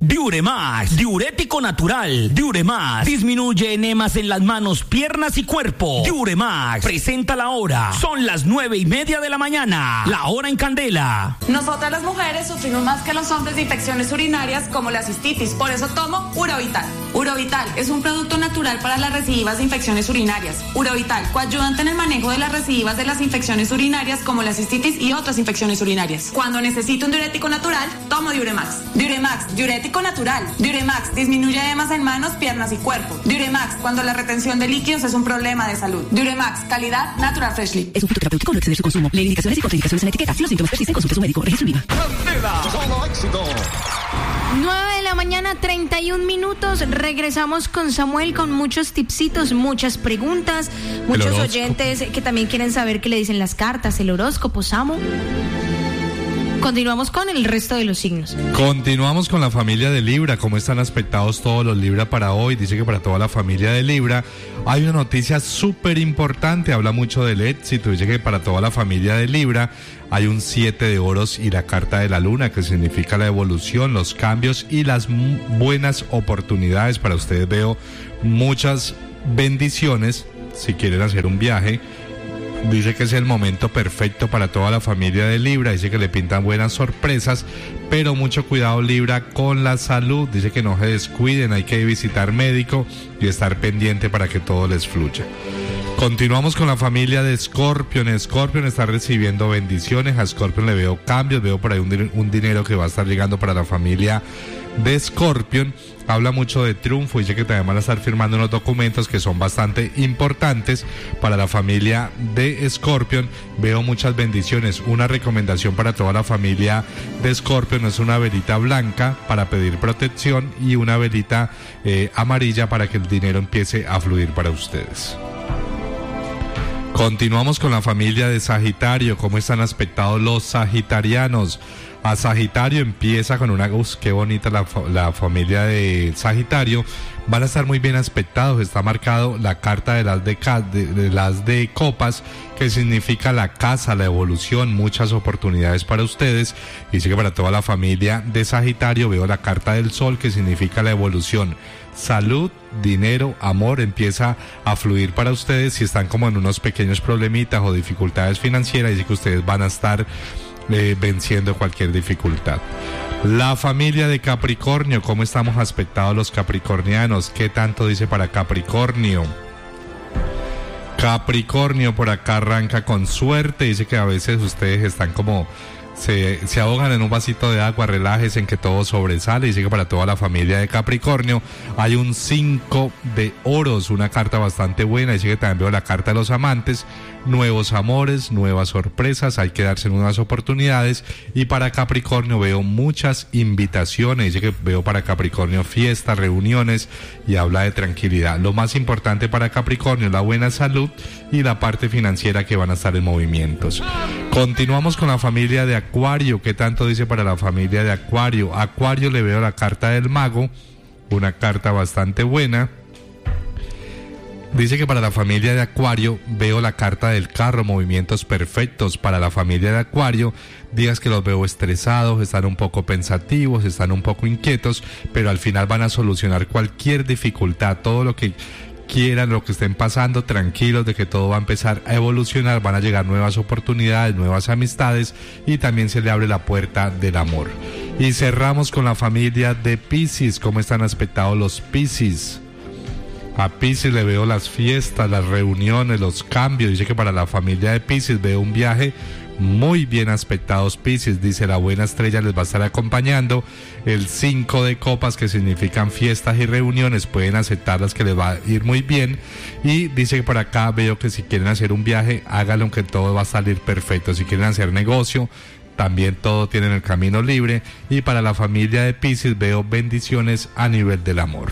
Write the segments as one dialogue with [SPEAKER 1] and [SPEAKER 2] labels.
[SPEAKER 1] Diuremax, diurético natural. Diuremax disminuye enemas en las manos, piernas y cuerpo. Diuremax presenta la hora. Son las 9:30 de la mañana. La hora en Candela.
[SPEAKER 2] Nosotras las mujeres sufrimos más que los hombres de infecciones urinarias como la cistitis. Por eso tomo Urovital. Urovital es un producto natural para las recidivas de infecciones urinarias. Urovital, coayudante en el manejo de las recidivas de las infecciones urinarias como la cistitis y otras infecciones urinarias. Cuando necesito un diurético natural, tomo Diuremax. Diuremax, diurético natural. Diuremax disminuye edemas en manos, piernas y cuerpo. Diuremax, cuando la retención de líquidos es un problema de salud. Diuremax, calidad Natural Freshly.
[SPEAKER 3] Es un fitoterapéutico, no exceder su consumo. Lee indicaciones y contraindicaciones en la etiqueta. Si los síntomas persisten, consulte a su médico. Registro IVA.
[SPEAKER 4] Solo éxito.
[SPEAKER 5] 9 de la mañana, 31 minutos. Regresamos con Samuel con muchos tipsitos, muchas preguntas, muchos oyentes que también quieren saber qué le dicen las cartas, el horóscopo, Samu. Continuamos con el resto de los signos.
[SPEAKER 6] Continuamos con la familia de Libra. ¿Cómo están aspectados todos los Libra para hoy? Dice que para toda la familia de Libra hay una noticia súper importante. Habla mucho del éxito. Dice que para toda la familia de Libra hay un 7 de oros y la carta de la luna, que significa la evolución, los cambios y las buenas oportunidades. Para ustedes veo muchas bendiciones si quieren hacer un viaje. Dice que es el momento perfecto para toda la familia de Libra. Dice que le pintan buenas sorpresas, pero mucho cuidado, Libra, con la salud. Dice que no se descuiden, hay que visitar médico y estar pendiente para que todo les fluya. Continuamos con la familia de Escorpión. Escorpión está recibiendo bendiciones. A Escorpión le veo cambios, veo por ahí un dinero que va a estar llegando para la familia de Escorpión. Habla mucho de triunfo, dice que también van a estar firmando unos documentos que son bastante importantes para la familia de Escorpión. Veo muchas bendiciones. Una recomendación para toda la familia de Escorpión es una velita blanca para pedir protección y una velita amarilla para que el dinero empiece a fluir para ustedes. Continuamos con la familia de Sagitario. ¿Cómo están aspectados los sagitarianos? A Sagitario empieza con una... qué bonita la familia de Sagitario. Van a estar muy bien aspectados. Está marcado la carta de las de copas, que significa la casa, la evolución, muchas oportunidades para ustedes. Dice que para toda la familia de Sagitario veo la carta del sol, que significa la evolución. Salud, dinero, amor empieza a fluir para ustedes. Si están como en unos pequeños problemitas o dificultades financieras, dice que ustedes van a estar venciendo cualquier dificultad. La familia de Capricornio, ¿cómo estamos aspectados los capricornianos? ¿Qué tanto dice para Capricornio? Capricornio por acá arranca con suerte. Dice que a veces ustedes están como... Se ahogan en un vasito de agua, relájense en que todo sobresale. Dice que para toda la familia de Capricornio hay un 5 de oros, una carta bastante buena. Dice que también veo la carta de los amantes, nuevos amores, nuevas sorpresas, hay que darse nuevas oportunidades. Y para Capricornio veo muchas invitaciones. Dice que veo para Capricornio fiestas, reuniones y habla de tranquilidad. Lo más importante para Capricornio es la buena salud y la parte financiera, que van a estar en movimientos. Continuamos con la familia de Acuario. ¿Qué tanto dice para la familia de Acuario? Acuario le veo la carta del mago, una carta bastante buena. Dice que para la familia de Acuario veo la carta del carro, movimientos perfectos. Para la familia de Acuario, días que los veo estresados, están un poco pensativos, están un poco inquietos, pero al final van a solucionar cualquier dificultad, todo lo que quieran, lo que estén pasando, tranquilos de que todo va a empezar a evolucionar, van a llegar nuevas oportunidades, nuevas amistades y también se le abre la puerta del amor. Y cerramos con la familia de Piscis. ¿Cómo están aspectados los Piscis? A Piscis le veo las fiestas, las reuniones, los cambios. Dice que para la familia de Piscis veo un viaje muy bien aspectados. Piscis, dice la buena estrella les va a estar acompañando. El 5 de copas, que significan fiestas y reuniones, pueden aceptarlas, que les va a ir muy bien. Y dice que por acá veo que si quieren hacer un viaje, háganlo, que todo va a salir perfecto. Si quieren hacer negocio, también todo tienen el camino libre. Y para la familia de Piscis veo bendiciones a nivel del amor.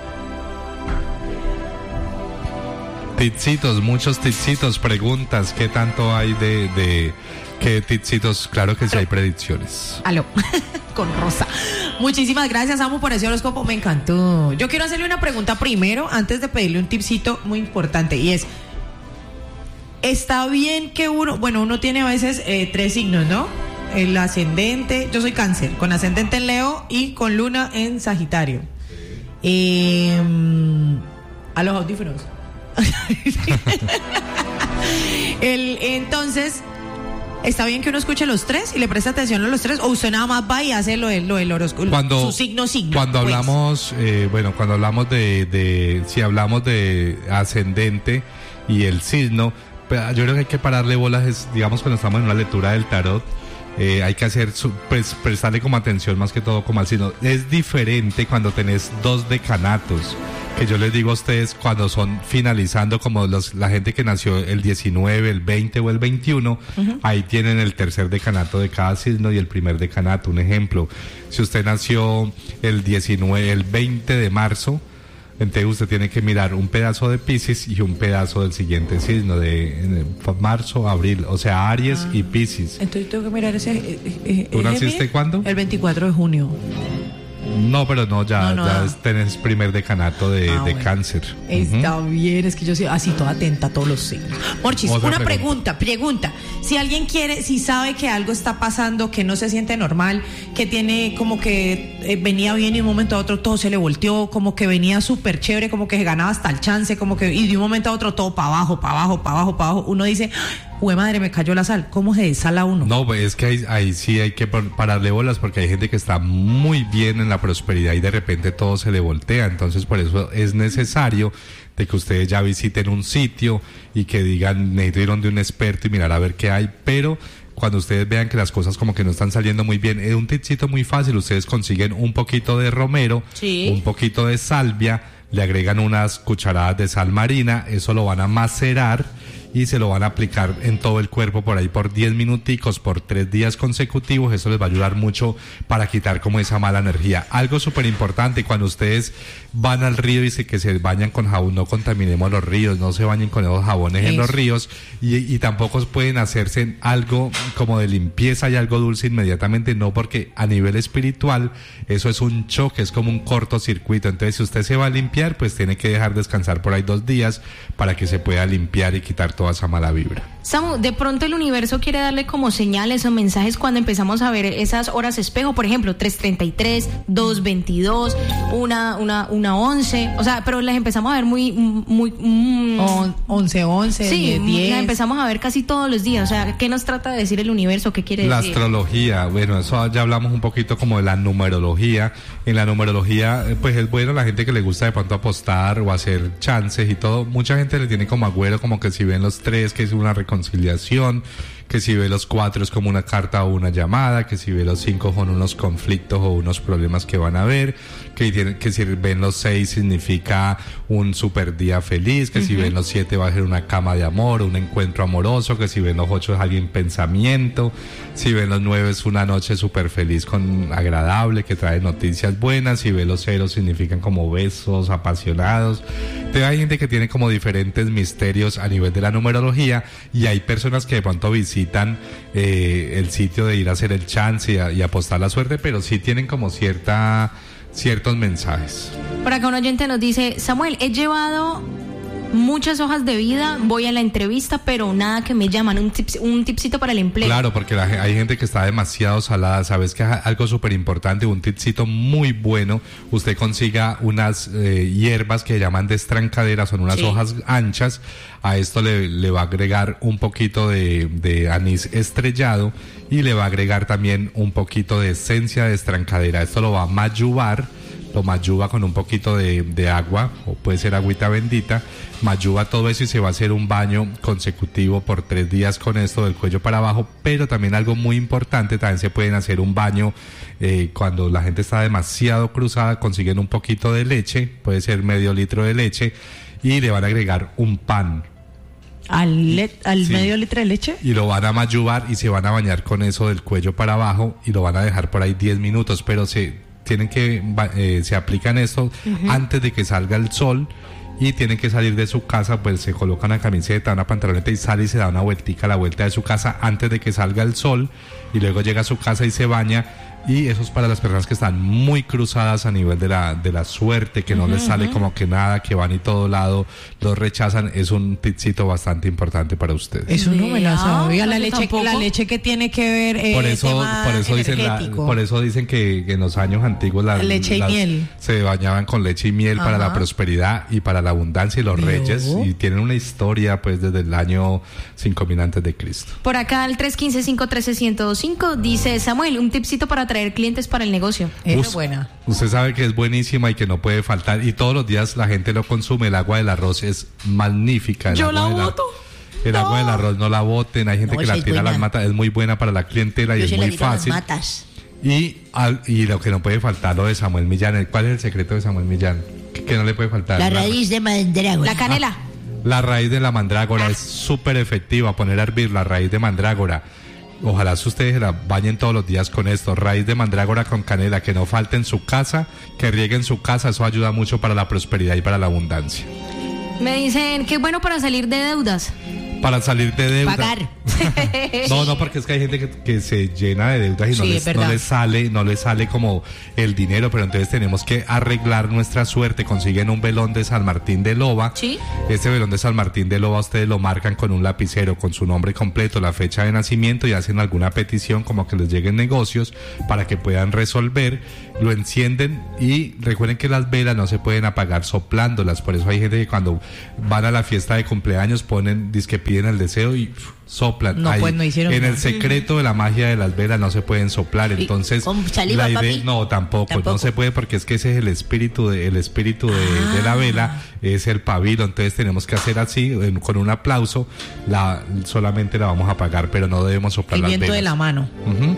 [SPEAKER 6] Tipsitos, muchos tipsitos, preguntas, ¿qué tanto hay de qué tipsitos? Claro que sí hay predicciones.
[SPEAKER 7] Aló, con Rosa. Muchísimas gracias, Samu, por ese horóscopo, me encantó. Yo quiero hacerle una pregunta primero, antes de pedirle un tipsito muy importante, y es, ¿está bien que uno tiene a veces 3 signos, ¿no? el ascendente, yo soy Cáncer, con ascendente en Leo y con luna en Sagitario. A los audífonos. Entonces, ¿está bien que uno escuche los tres y le preste atención a los tres? ¿O usted nada más va y hace lo del horóscopo? Su signo.
[SPEAKER 6] Cuando
[SPEAKER 7] pues
[SPEAKER 6] hablamos, cuando hablamos si hablamos de ascendente y el signo, yo creo que hay que pararle bolas, digamos, cuando estamos en una lectura del tarot. Hay que hacer prestarle como atención más que todo como al signo. Es diferente cuando tenés 2 decanatos, que yo les digo a ustedes cuando son finalizando, como la gente que nació el 19, el 20 o el 21, ahí tienen el tercer decanato de cada signo y el primer decanato. Un ejemplo, si usted nació el 20 de marzo, entonces usted tiene que mirar un pedazo de Piscis y un pedazo del siguiente signo de marzo, abril, o sea, Aries y Piscis.
[SPEAKER 7] Entonces tengo que mirar ese.
[SPEAKER 6] ¿Tú naciste cuándo?
[SPEAKER 7] El 24 de junio.
[SPEAKER 6] No, pero ya tenés primer decanato de Cáncer.
[SPEAKER 7] Está bien, es que yo soy así toda atenta a todos los signos. Morchis,
[SPEAKER 6] Otra
[SPEAKER 7] una pregunta. Si alguien si sabe que algo está pasando, que no se siente normal, que tiene como que venía bien y de un momento a otro todo se le volteó, como que venía súper chévere, como que se ganaba hasta el chance, y de un momento a otro todo para abajo, uno dice, ¡jue madre, me cayó la sal! ¿Cómo se desala uno?
[SPEAKER 6] No, pues es que ahí sí hay que pararle bolas, porque hay gente que está muy bien en la prosperidad y de repente todo se le voltea. Entonces por eso es necesario de que ustedes ya visiten un sitio y que digan, necesito ir donde un experto y mirar a ver qué hay. Pero cuando ustedes vean que las cosas como que no están saliendo muy bien, es un tipcito muy fácil. Ustedes consiguen un poquito de romero, un poquito de salvia, le agregan unas cucharadas de sal marina, eso lo van a macerar y se lo van a aplicar en todo el cuerpo por ahí por 10 minuticos, por 3 días consecutivos. Eso les va a ayudar mucho para quitar como esa mala energía. Algo súper importante, cuando ustedes van al río y que se bañan con jabón, no contaminemos los ríos, no se bañen con esos jabones en los ríos, y tampoco pueden hacerse algo como de limpieza y algo dulce inmediatamente, no, porque a nivel espiritual eso es un choque, es como un cortocircuito. Entonces si usted se va a limpiar, pues tiene que dejar descansar por ahí 2 días para que se pueda limpiar y quitar toda esa mala vibra.
[SPEAKER 5] Samu, de pronto el universo quiere darle como señales o mensajes cuando empezamos a ver esas horas espejo, por ejemplo, 3:33, 2:22, una 11, o sea, pero las empezamos a ver muy
[SPEAKER 7] 11,
[SPEAKER 5] sí,
[SPEAKER 7] 10.
[SPEAKER 5] las empezamos a ver casi todos los días. O sea, ¿qué nos trata de decir el universo? ¿Qué quiere decir?
[SPEAKER 6] La astrología, bueno, eso ya hablamos un poquito como de la numerología. En la numerología, pues es bueno la gente que le gusta de pronto apostar o hacer chances y todo. Mucha gente le tiene como agüero, como que si ven los 3, que es una reconciliación, que si ve los 4 es como una carta o una llamada, que si ve los 5 son unos conflictos o unos problemas que van a haber, que si ven los 6 significa un super día feliz, que si ven los 7 va a ser una cama de amor, un encuentro amoroso, que si ven los 8 es alguien pensamiento, si ven los 9 es una noche súper feliz agradable, que trae noticias buenas, si ven los 0 significan como besos apasionados. Entonces hay gente que tiene como diferentes misterios a nivel de la numerología, y hay personas que de pronto visitan el sitio de ir a hacer el chance y apostar la suerte, pero sí tienen como ciertos mensajes.
[SPEAKER 5] Por acá un oyente nos dice: Samuel, he llevado muchas hojas de vida, voy a la entrevista, pero nada que me llaman, un tipcito para el empleo.
[SPEAKER 6] Claro, porque hay gente que está demasiado salada. Sabes que algo súper importante, un tipcito muy bueno, usted consiga unas hierbas que llaman destrancadera, son unas hojas anchas. A esto le va a agregar un poquito de anís estrellado y le va a agregar también un poquito de esencia de destrancadera. Esto lo va a mayuvar, lo mayuva con un poquito de agua, o puede ser agüita bendita, mayuva todo eso y se va a hacer un baño consecutivo por 3 días con esto del cuello para abajo. Pero también algo muy importante, también se pueden hacer un baño cuando la gente está demasiado cruzada, consiguen un poquito de leche, puede ser medio litro de leche, y le van a agregar un pan.
[SPEAKER 7] ¿Al medio litro de leche?
[SPEAKER 6] Y lo van a mayuvar y se van a bañar con eso del cuello para abajo y lo van a dejar por ahí 10 minutos, pero se aplican esto antes de que salga el sol, y tienen que salir de su casa, pues se coloca una camiseta, una pantaloneta y sale y se da una vueltica a la vuelta de su casa antes de que salga el sol, y luego llega a su casa y se baña. Y eso es para las personas que están muy cruzadas a nivel de la suerte, que no les sale como que nada, que van y todo lado los rechazan. Es un tipcito bastante importante para ustedes.
[SPEAKER 7] Eso no me la sabía. La
[SPEAKER 5] tampoco.
[SPEAKER 7] leche que tiene que ver
[SPEAKER 6] Por eso dicen que en los años antiguos
[SPEAKER 7] leche y miel
[SPEAKER 6] se bañaban con leche y miel para la prosperidad y para la abundancia y los reyes, y tienen una historia pues desde el año 5000 antes de Cristo.
[SPEAKER 5] Por acá al 315-513-1025 dice Samuel, un tipcito para atraer clientes para el negocio.
[SPEAKER 7] Es buena.
[SPEAKER 6] Usted sabe que es buenísima y que no puede faltar, y todos los días la gente lo consume. El agua del arroz es magnífica.
[SPEAKER 5] Yo la boto.
[SPEAKER 6] El agua del arroz no la boten, hay gente que la tira a las matas, es muy buena para la clientela y es muy fácil. Y lo que no puede faltar, lo de Samuel Millán. ¿Cuál es el secreto de Samuel Millán? ¿Qué no le puede faltar?
[SPEAKER 8] La raíz de mandrágora.
[SPEAKER 5] La canela.
[SPEAKER 6] La raíz de la mandrágora es súper efectiva. Poner a hervir la raíz de mandrágora. Ojalá ustedes se la bañen todos los días con esto. Raíz de mandrágora con canela, que no falte en su casa, que rieguen su casa. Eso ayuda mucho para la prosperidad y para la abundancia.
[SPEAKER 5] Me dicen que es bueno para salir de deudas.
[SPEAKER 6] Para salir de deuda.
[SPEAKER 8] Pagar.
[SPEAKER 6] No, porque es que hay gente que se llena de deudas y no les sale como el dinero, pero entonces tenemos que arreglar nuestra suerte. Consiguen un velón de San Martín de Loba.
[SPEAKER 5] ¿Sí?
[SPEAKER 6] Este velón de San Martín de Loba ustedes lo marcan con un lapicero, con su nombre completo, la fecha de nacimiento, y hacen alguna petición como que les lleguen negocios para que puedan resolver. Lo encienden y recuerden que las velas no se pueden apagar soplándolas. Por eso hay gente que cuando van a la fiesta de cumpleaños piden el deseo y soplan.
[SPEAKER 7] No, pues no hicieron
[SPEAKER 6] en
[SPEAKER 7] nada.
[SPEAKER 6] El secreto de la magia de las velas no se pueden soplar. Entonces
[SPEAKER 8] ¿con saliva, papi?
[SPEAKER 6] No, tampoco no se puede, porque es que ese es el espíritu de la vela, es el pabilo. Entonces tenemos que hacer así, con un aplauso, solamente la vamos a apagar, pero no debemos soplar las velas.
[SPEAKER 7] El viento de la mano.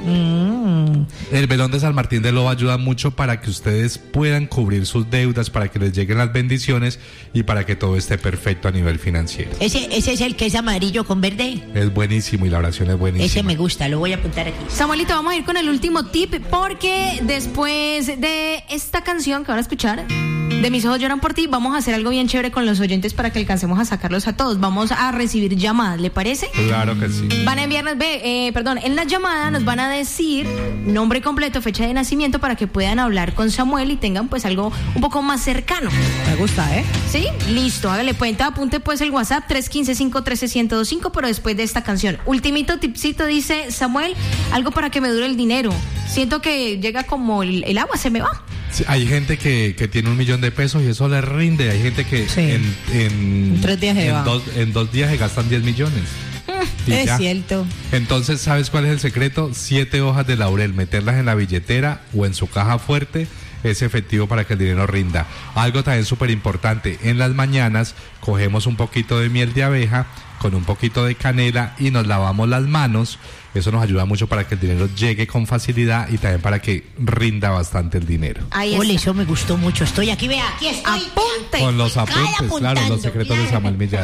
[SPEAKER 6] El velón de San Martín de Loba ayuda mucho para que ustedes puedan cubrir sus deudas, para que les lleguen las bendiciones y para que todo esté perfecto a nivel financiero.
[SPEAKER 8] Ese es el que es amarillo con verde.
[SPEAKER 6] Es buenísimo y la oración es buenísima.
[SPEAKER 8] Ese me gusta, lo voy a apuntar aquí.
[SPEAKER 5] Samuelito, vamos a ir con el último tip, porque después de esta canción que van a escuchar, de Mis ojos lloran por ti, vamos a hacer algo bien chévere con los oyentes para que alcancemos a sacarlos a todos. Vamos a recibir llamadas, ¿le parece?
[SPEAKER 6] Claro que sí.
[SPEAKER 5] Van a enviarnos, en la llamada nos van a decir nombre completo, fecha de nacimiento, para que puedan hablar con Samuel y tengan pues algo un poco más cercano.
[SPEAKER 7] Me gusta, ¿eh?
[SPEAKER 5] Sí, listo, hágale cuenta, apunte pues el WhatsApp 315-513-1025, pero después de esta canción. Ultimito tipcito, dice Samuel, algo para que me dure el dinero. Siento que llega como el agua, se me va.
[SPEAKER 6] Sí, hay gente que tiene 1 millón de pesos y eso le rinde. Hay gente que en
[SPEAKER 7] 3 días se va.
[SPEAKER 6] En 2 días se gastan 10 millones.
[SPEAKER 7] Es cierto.
[SPEAKER 6] Entonces, ¿sabes cuál es el secreto? 7 hojas de laurel, meterlas en la billetera o en su caja fuerte, es efectivo para que el dinero rinda. Algo también súper importante, en las mañanas cogemos un poquito de miel de abeja con un poquito de canela y nos lavamos las manos. Eso nos ayuda mucho para que el dinero llegue con facilidad y también para que rinda bastante el dinero.
[SPEAKER 8] Ole, eso me gustó mucho. Estoy aquí, vea, aquí estoy.
[SPEAKER 5] Apunte.
[SPEAKER 6] Con los apuntes, claro, los secretos de Samuel Millán.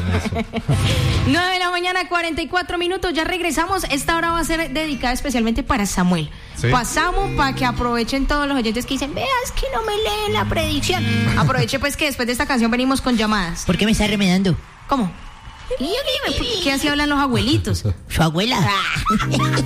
[SPEAKER 5] 9 de la mañana, 44 minutos. Ya regresamos. Esta hora va a ser dedicada especialmente para Samuel.
[SPEAKER 6] ¿Sí?
[SPEAKER 5] Pasamos para que aprovechen todos los oyentes que dicen, vea, es que no me leen la predicción. Aproveche pues que después de esta canción venimos con llamadas.
[SPEAKER 8] ¿Por qué me está remedando?
[SPEAKER 5] ¿Cómo? ¿Y qué así hablan los abuelitos?
[SPEAKER 8] ¿Su abuela?